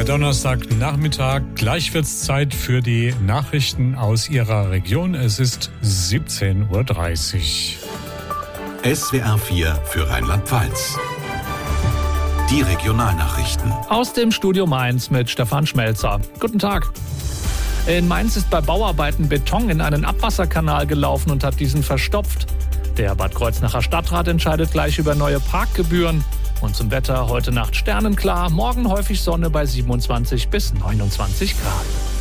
Der Donnerstagnachmittag, gleich wird's Zeit für die Nachrichten aus Ihrer Region. Es ist 17:30 Uhr. SWR 4 für Rheinland-Pfalz. Die Regionalnachrichten. Aus dem Studio Mainz mit Stefan Schmelzer. Guten Tag. In Mainz ist bei Bauarbeiten Beton in einen Abwasserkanal gelaufen und hat diesen verstopft. Der Bad Kreuznacher Stadtrat entscheidet gleich über neue Parkgebühren. Und zum Wetter: heute Nacht sternenklar, morgen häufig Sonne bei 27 bis 29 Grad.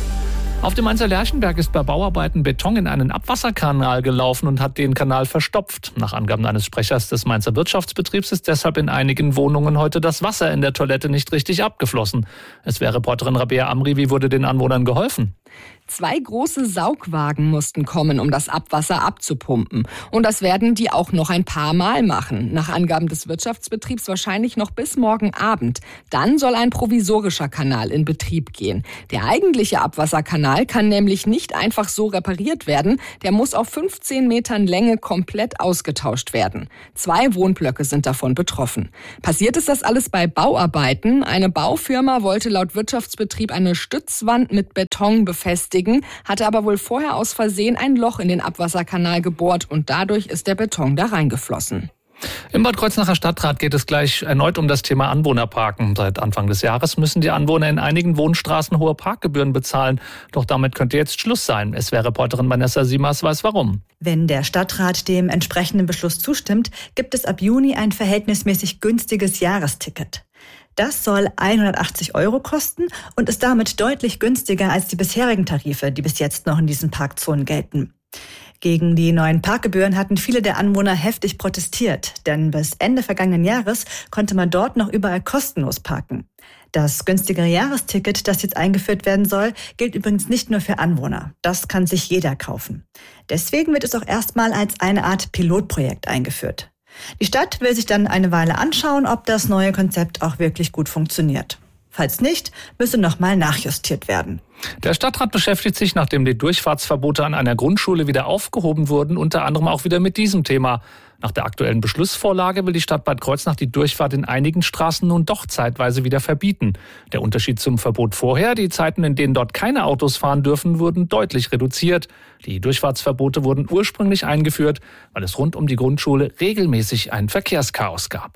Auf dem Mainzer Lerchenberg ist bei Bauarbeiten Beton in einen Abwasserkanal gelaufen und hat den Kanal verstopft. Nach Angaben eines Sprechers des Mainzer Wirtschaftsbetriebs ist deshalb in einigen Wohnungen heute das Wasser in der Toilette nicht richtig abgeflossen. SWR-Reporterin Rabea Amri, wie wurde den Anwohnern geholfen? 2 große Saugwagen mussten kommen, um das Abwasser abzupumpen. Und das werden die auch noch ein paar Mal machen. Nach Angaben des Wirtschaftsbetriebs wahrscheinlich noch bis morgen Abend. Dann soll ein provisorischer Kanal in Betrieb gehen. Der eigentliche Abwasserkanal kann nämlich nicht einfach so repariert werden. Der muss auf 15 Metern Länge komplett ausgetauscht werden. 2 Wohnblöcke sind davon betroffen. Passiert ist das alles bei Bauarbeiten. Eine Baufirma wollte laut Wirtschaftsbetrieb eine Stützwand mit Beton befestigen, hatte aber wohl vorher aus Versehen ein Loch in den Abwasserkanal gebohrt und dadurch ist der Beton da reingeflossen. Im Bad Kreuznacher Stadtrat geht es gleich erneut um das Thema Anwohnerparken. Seit Anfang des Jahres müssen die Anwohner in einigen Wohnstraßen hohe Parkgebühren bezahlen. Doch damit könnte jetzt Schluss sein. SWR-Reporterin Vanessa Siemers weiß warum. Wenn der Stadtrat dem entsprechenden Beschluss zustimmt, gibt es ab Juni ein verhältnismäßig günstiges Jahresticket. Das soll 180 € kosten und ist damit deutlich günstiger als die bisherigen Tarife, die bis jetzt noch in diesen Parkzonen gelten. Gegen die neuen Parkgebühren hatten viele der Anwohner heftig protestiert, denn bis Ende vergangenen Jahres konnte man dort noch überall kostenlos parken. Das günstigere Jahresticket, das jetzt eingeführt werden soll, gilt übrigens nicht nur für Anwohner. Das kann sich jeder kaufen. Deswegen wird es auch erstmal als eine Art Pilotprojekt eingeführt. Die Stadt will sich dann eine Weile anschauen, ob das neue Konzept auch wirklich gut funktioniert. Falls nicht, müsse nochmal nachjustiert werden. Der Stadtrat beschäftigt sich, nachdem die Durchfahrtsverbote an einer Grundschule wieder aufgehoben wurden, unter anderem auch wieder mit diesem Thema. Nach der aktuellen Beschlussvorlage will die Stadt Bad Kreuznach die Durchfahrt in einigen Straßen nun doch zeitweise wieder verbieten. Der Unterschied zum Verbot vorher: die Zeiten, in denen dort keine Autos fahren dürfen, wurden deutlich reduziert. Die Durchfahrtsverbote wurden ursprünglich eingeführt, weil es rund um die Grundschule regelmäßig ein Verkehrschaos gab.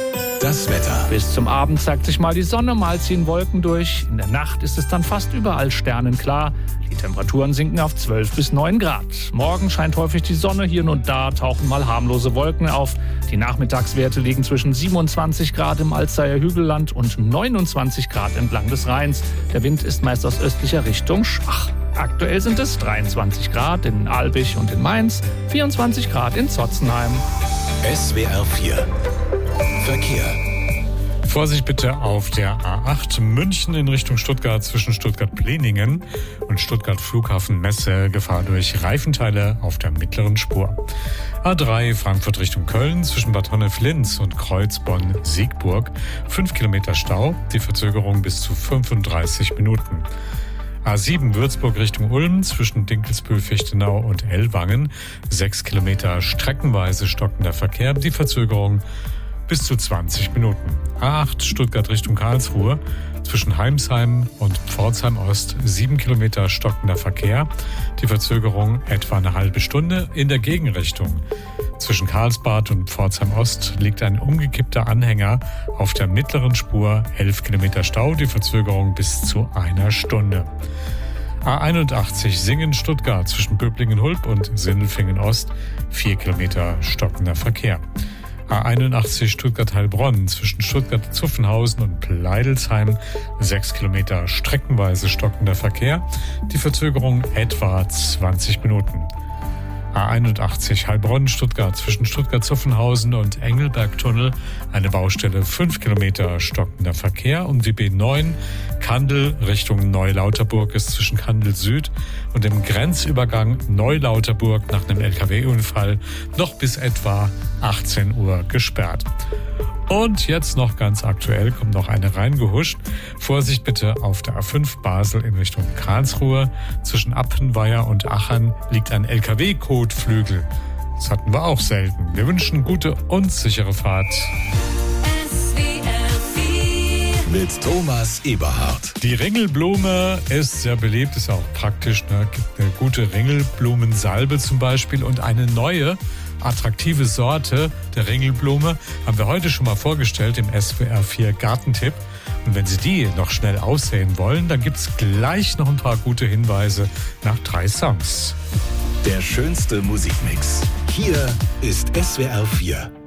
Das Wetter. Bis zum Abend zeigt sich mal die Sonne, mal ziehen Wolken durch. In der Nacht ist es dann fast überall sternenklar. Die Temperaturen sinken auf 12 bis 9 Grad. Morgen scheint häufig die Sonne, hier und da tauchen mal harmlose Wolken auf. Die Nachmittagswerte liegen zwischen 27 Grad im Alzeyer Hügelland und 29 Grad entlang des Rheins. Der Wind ist meist aus östlicher Richtung schwach. Aktuell sind es 23 Grad in Albich und in Mainz, 24 Grad in Zotzenheim. SWR 4 Verkehr. Vorsicht bitte auf der A8 München in Richtung Stuttgart zwischen Stuttgart-Pleningen und Stuttgart Flughafen Messe. Gefahr durch Reifenteile auf der mittleren Spur. A3 Frankfurt Richtung Köln zwischen Bad Honnef-Linz und Kreuzbonn-Siegburg. 5 Kilometer Stau, die Verzögerung bis zu 35 Minuten. A7 Würzburg Richtung Ulm zwischen Dinkelsbühl-Fichtenau und Ellwangen. 6 Kilometer streckenweise stockender Verkehr, die Verzögerung bis zu 20 Minuten. A8 Stuttgart Richtung Karlsruhe zwischen Heimsheim und Pforzheim Ost 7 Kilometer stockender Verkehr, die Verzögerung etwa eine halbe Stunde in der Gegenrichtung. Zwischen Karlsbad und Pforzheim Ost liegt ein umgekippter Anhänger auf der mittleren Spur, 11 Kilometer Stau, die Verzögerung bis zu einer Stunde. A81 Singen-Stuttgart zwischen Böblingen-Hulb und Sindelfingen-Ost 4 Kilometer stockender Verkehr. A81 Stuttgart-Heilbronn zwischen Stuttgart-Zuffenhausen und Pleidelsheim 6 Kilometer streckenweise stockender Verkehr, die Verzögerung etwa 20 Minuten. A81 Heilbronn-Stuttgart zwischen Stuttgart-Zuffenhausen und Engelbergtunnel eine Baustelle 5 Kilometer stockender Verkehr. Und die B9 Kandel Richtung Neulauterburg ist zwischen Kandel Süd und dem Grenzübergang Neulauterburg nach einem LKW-Unfall noch bis etwa 18 Uhr gesperrt. Und jetzt noch ganz aktuell, kommt noch eine reingehuscht. Vorsicht bitte auf der A5 Basel in Richtung Karlsruhe. Zwischen Appenweier und Achern liegt ein LKW-Kotflügel. Das hatten wir auch selten. Wir wünschen gute und sichere Fahrt. mit Thomas Eberhardt. Die Ringelblume ist sehr beliebt, ist auch praktisch. Ne? Gibt eine gute Ringelblumensalbe zum Beispiel und eine neue, attraktive Sorte der Ringelblume haben wir heute schon mal vorgestellt im SWR 4 Gartentipp. Und wenn Sie die noch schnell aussehen wollen, dann gibt es gleich noch ein paar gute Hinweise nach 3 Songs. Der schönste Musikmix. Hier ist SWR 4.